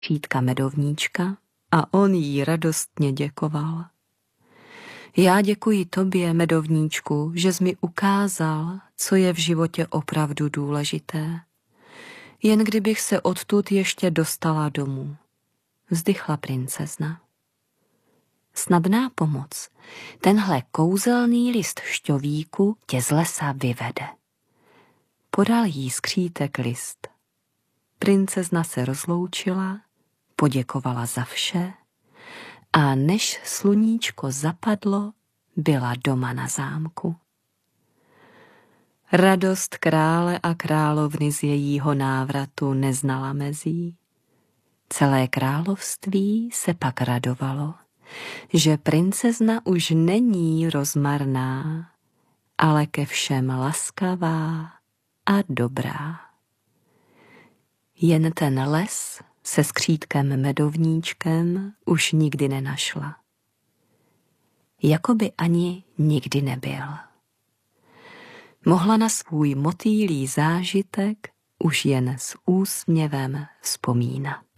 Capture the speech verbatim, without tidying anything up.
Skřítka medovníčka a on jí radostně děkoval. Já děkuji tobě, medovníčku, že jsi mi ukázal, co je v životě opravdu důležité. Jen kdybych se odtud ještě dostala domů, vzdychla princezna. Snadná pomoc, tenhle kouzelný list šťovíku tě z lesa vyvede. Podal jí skřítek list. Princezna se rozloučila, poděkovala za vše a než sluníčko zapadlo, byla doma na zámku. Radost krále a královny z jejího návratu neznala mezí. Celé království se pak radovalo, že princezna už není rozmarná, ale ke všem laskavá a dobrá. Jen ten les se skřítkem medovníčkem už nikdy nenašla. Jakoby ani nikdy nebyl. Mohla na svůj motýlí zážitek už jen s úsměvem vzpomínat.